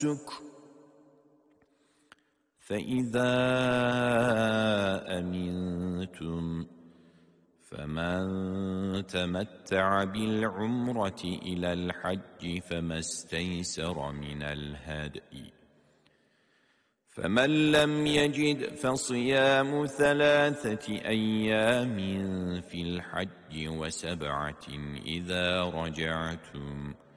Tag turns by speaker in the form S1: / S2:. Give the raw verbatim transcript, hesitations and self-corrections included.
S1: فإذا أمنتم فمن تمتع بالعمرة إلى الحج فما استيسر من الهدي فمن لم يجد فصيام ثلاثة أيام في الحج وسبعة إذا رجعتم